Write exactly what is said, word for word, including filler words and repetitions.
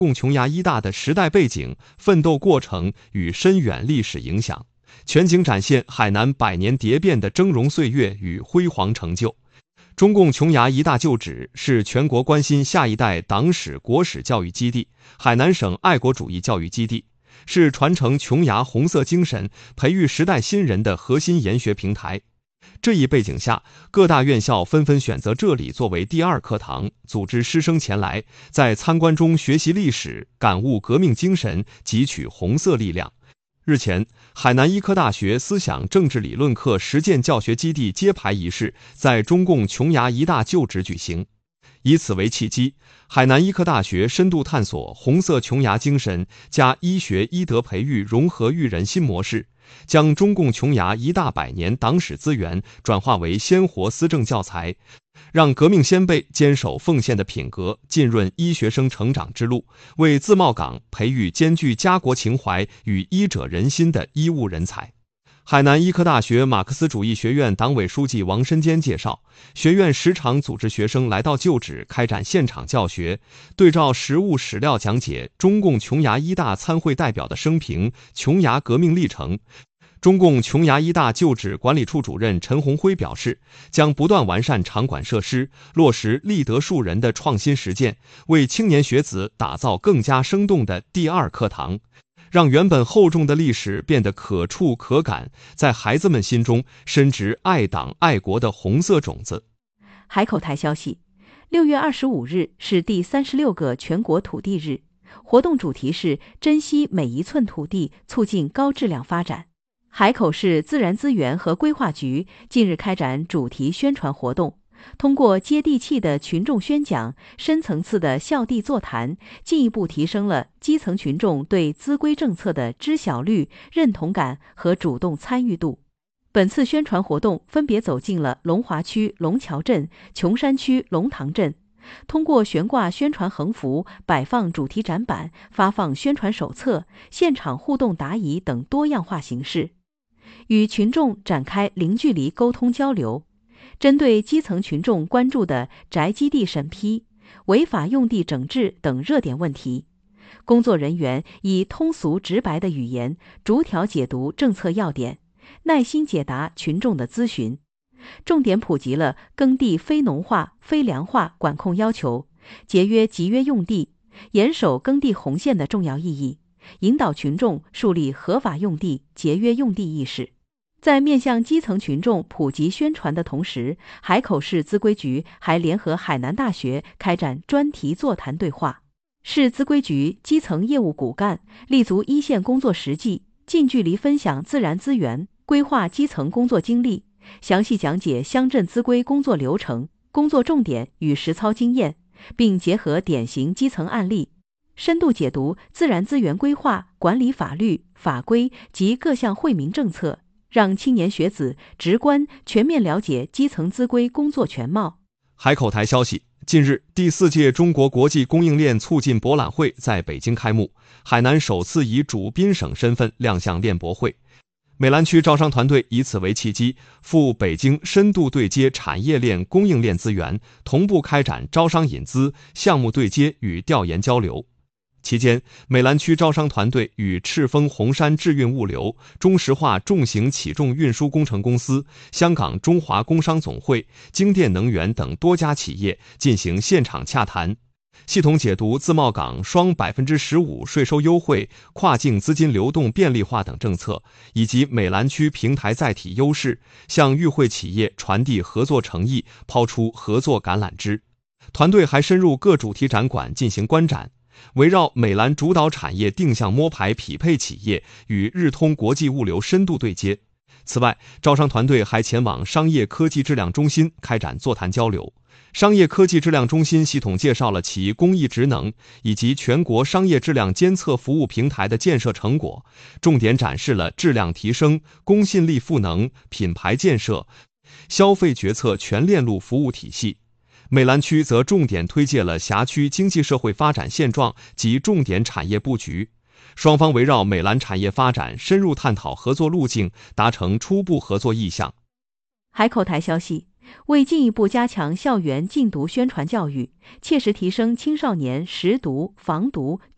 共琼崖医大的时代背景、奋斗过程与深远历史影响，全景展现海南百年蝶变的峥嵘岁月与辉煌成就。中共琼崖医大旧址是全国关心下一代党史国史教育基地、海南省爱国主义教育基地，是传承琼崖红色精神、培育时代新人的核心研学平台。这一背景下，各大院校纷纷选择这里作为第二课堂，组织师生前来，在参观中学习历史，感悟革命精神，汲取红色力量。日前，海南医科大学思想政治理论课实践教学基地揭牌仪式在中共琼崖医大旧址举行。以此为契机，海南医科大学深度探索红色琼崖精神加医学医德培育融合育人新模式，将中共琼崖医大百年党史资源转化为鲜活思政教材，让革命先辈坚守奉献的品格浸润医学生成长之路，为自贸港培育兼具家国情怀与医者仁心的医务人才。海南医科大学马克思主义学院党委书记王申坚介绍，学院时常组织学生来到旧址开展现场教学，对照实物史料讲解中共琼崖医大参会代表的生平、琼崖革命历程。中共琼崖医大旧址管理处主任陈红辉表示，将不断完善场馆设施，落实立德树人的创新实践，为青年学子打造更加生动的第二课堂，让原本厚重的历史变得可触可感，在孩子们心中深植爱党爱国的红色种子。 海口台消息，六月二十五日是第三十六个全国土地日，活动主题是珍惜每一寸土地，促进高质量发展。海口市自然资源和规划局近日开展主题宣传活动，通过接地气的群众宣讲、深层次的校地座谈，进一步提升了基层群众对资规政策的知晓率、认同感和主动参与度。本次宣传活动分别走进了龙华区龙桥镇、琼山区龙塘镇，通过悬挂宣传横幅、摆放主题展板、发放宣传手册、现场互动答疑等多样化形式，与群众展开零距离沟通交流。针对基层群众关注的宅基地审批、违法用地整治等热点问题，工作人员以通俗直白的语言逐条解读政策要点，耐心解答群众的咨询，重点普及了耕地非农化、非粮化管控要求、节约集约用地、严守耕地红线的重要意义，引导群众树立合法用地、节约用地意识。在面向基层群众普及宣传的同时，海口市资规局还联合海南大学开展专题座谈对话。市资规局基层业务骨干立足一线工作实际，近距离分享自然资源规划基层工作经历，详细讲解乡镇资规工作流程、工作重点与实操经验，并结合典型基层案例，深度解读自然资源规划管理法律、法规及各项惠民政策，让青年学子直观全面了解基层资规工作全貌。 海口台消息，近日，第四届中国国际供应链促进博览会在北京开幕，海南首次以主宾省身份亮相链博会。美兰区招商团队以此为契机，赴北京深度对接产业链、供应链资源，同步开展招商引资、项目对接与调研交流。期间，美兰区招商团队与赤峰红山智运物流、中石化重型起重运输工程公司、香港中华工商总会、京电能源等多家企业进行现场洽谈，系统解读自贸港双 百分之十五 税收优惠、跨境资金流动便利化等政策，以及美兰区平台载体优势，向与会企业传递合作诚意，抛出合作橄榄枝。团队还深入各主题展馆进行观展，围绕美兰主导产业定向摸排匹配企业与日通国际物流深度对接。此外，招商团队还前往商业科技质量中心开展座谈交流。商业科技质量中心系统介绍了其工艺职能以及全国商业质量监测服务平台的建设成果，重点展示了质量提升、公信力赋能、品牌建设、消费决策全链路服务体系。美兰区则重点推介了辖区经济社会发展现状及重点产业布局，双方围绕美兰产业发展深入探讨合作路径，达成初步合作意向。 海口台消息，为进一步加强校园禁毒宣传教育，切实提升青少年识毒、防毒、